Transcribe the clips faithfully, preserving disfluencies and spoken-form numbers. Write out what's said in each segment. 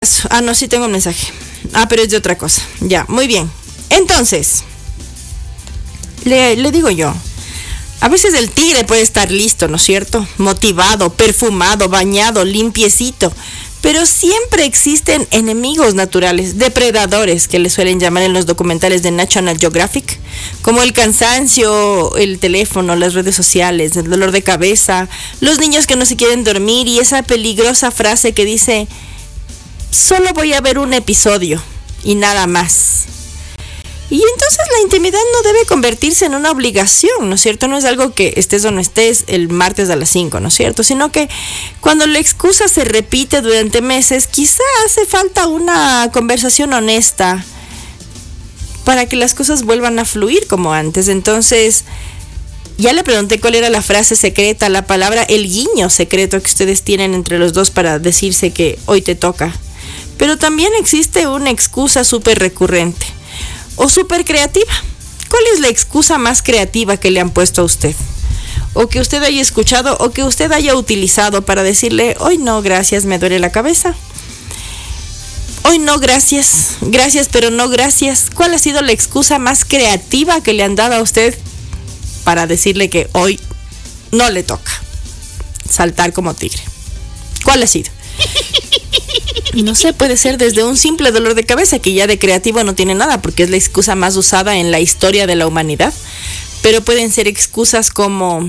caso. Ah, no, sí tengo un mensaje. Ah, pero es de otra cosa. Ya, muy bien. Entonces, le, le digo yo, a veces el tigre puede estar listo, ¿no es cierto? Motivado, perfumado, bañado, limpiecito. Pero siempre existen enemigos naturales, depredadores, que le suelen llamar en los documentales de National Geographic, como el cansancio, el teléfono, las redes sociales, el dolor de cabeza, los niños que no se quieren dormir y esa peligrosa frase que dice, solo voy a ver un episodio y nada más. Y entonces la intimidad no debe convertirse en una obligación, ¿no es cierto? No es algo que estés o no estés el martes a las cinco, ¿no es cierto? Sino que cuando la excusa se repite durante meses, quizá hace falta una conversación honesta para que las cosas vuelvan a fluir como antes. Entonces, ya le pregunté cuál era la frase secreta, la palabra, el guiño secreto que ustedes tienen entre los dos para decirse que hoy te toca. Pero también existe una excusa súper recurrente. O súper creativa. ¿Cuál es la excusa más creativa que le han puesto a usted? O que usted haya escuchado o que usted haya utilizado para decirle, hoy no, gracias, me duele la cabeza. Hoy no, gracias. Gracias, pero no gracias. ¿Cuál ha sido la excusa más creativa que le han dado a usted para decirle que hoy no le toca saltar como tigre? ¿Cuál ha sido? No sé, puede ser desde un simple dolor de cabeza, que ya de creativo no tiene nada, porque es la excusa más usada en la historia de la humanidad. Pero pueden ser excusas como,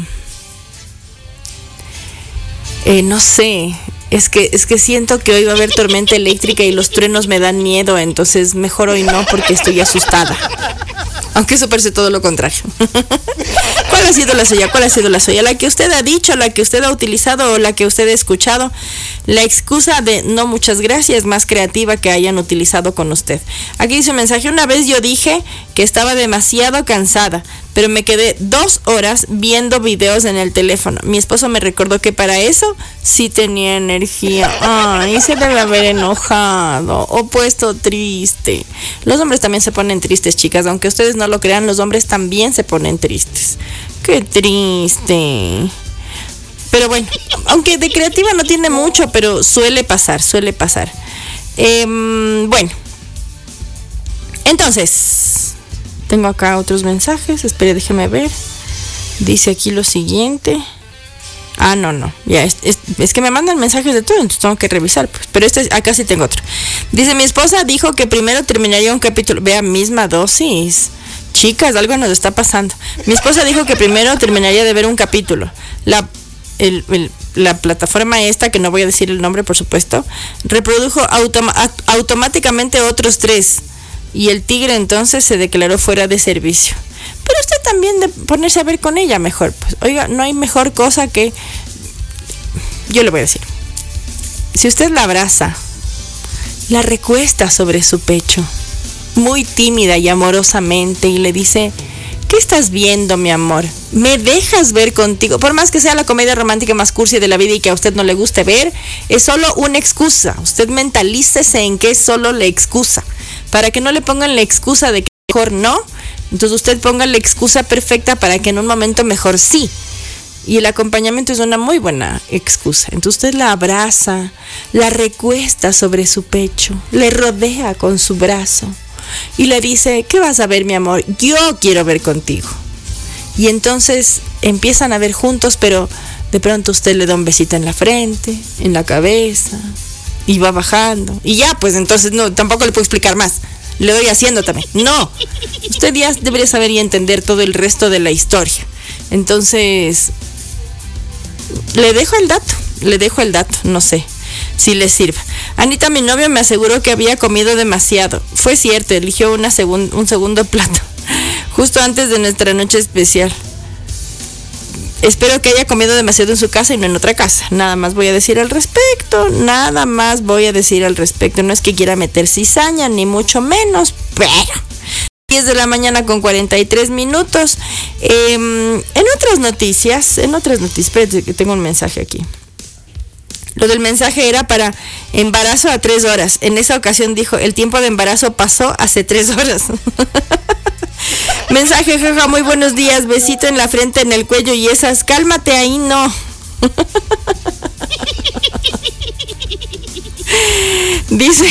eh, no sé, es que, es que siento que hoy va a haber tormenta eléctrica y los truenos me dan miedo, entonces mejor hoy no porque estoy asustada. Aunque eso parece todo lo contrario. ¿Cuál ha sido la suya? ¿Cuál ha sido la suya? ¿La que usted ha dicho, la que usted ha utilizado o la que usted ha escuchado? La excusa de no muchas gracias más creativa que hayan utilizado con usted. Aquí dice un mensaje. Una vez yo dije que estaba demasiado cansada, pero me quedé dos horas viendo videos en el teléfono. Mi esposo me recordó que para eso sí tenía energía. Ay, se debe haber enojado o puesto triste. Los hombres también se ponen tristes, chicas. Aunque ustedes no lo crean, los hombres también se ponen tristes. Qué triste. Pero bueno, aunque de creativa no tiene mucho, pero suele pasar, suele pasar. Eh, bueno, entonces, tengo acá otros mensajes. Espere, déjeme ver. Dice aquí lo siguiente. Ah, no, no. Ya, es, es, es que me mandan mensajes de todo, entonces tengo que revisar. Pues. Pero este, acá sí tengo otro. Dice, mi esposa dijo que primero terminaría un capítulo. Vea, misma dosis. Chicas, algo nos está pasando. Mi esposa dijo que primero terminaría de ver un capítulo. La... El, el, la plataforma esta, que no voy a decir el nombre por supuesto, reprodujo automa- automáticamente otros tres y el tigre entonces se declaró fuera de servicio. Pero usted también de ponerse a ver con ella mejor, pues, oiga, no hay mejor cosa que, yo le voy a decir, si usted la abraza, la recuesta sobre su pecho muy tímida y amorosamente y le dice, ¿qué estás viendo, mi amor? ¿Me dejas ver contigo? Por más que sea la comedia romántica más cursi de la vida y que a usted no le guste ver, es solo una excusa. Usted mentalícese en que es solo la excusa. Para que no le pongan la excusa de que mejor no, entonces usted ponga la excusa perfecta para que en un momento mejor sí. Y el acompañamiento es una muy buena excusa. Entonces usted la abraza, la recuesta sobre su pecho, le rodea con su brazo. Y le dice, ¿qué vas a ver, mi amor? Yo quiero ver contigo. Y entonces empiezan a ver juntos, pero de pronto usted le da un besito en la frente, en la cabeza, y va bajando. Y ya, pues entonces no, tampoco le puedo explicar más. Le doy haciendo también. No, usted ya debería saber y entender todo el resto de la historia. Entonces, le dejo el dato, le dejo el dato, no sé si le sirva. Anita, mi novio, me aseguró que había comido demasiado. Fue cierto, eligió una segun, un segundo plato, justo antes de nuestra noche especial. Espero que haya comido demasiado en su casa y no en otra casa. Nada más voy a decir al respecto, nada más voy a decir al respecto. No es que quiera meter cizaña, ni mucho menos, pero... diez de la mañana con cuarenta y tres minutos. Eh, en otras noticias, en otras noticias, espérate que tengo un mensaje aquí. Lo del mensaje era para embarazo a tres horas. En esa ocasión dijo, el tiempo de embarazo pasó hace tres horas. Mensaje, jaja, muy buenos días, besito en la frente, en el cuello y esas, cálmate ahí, no. Dice,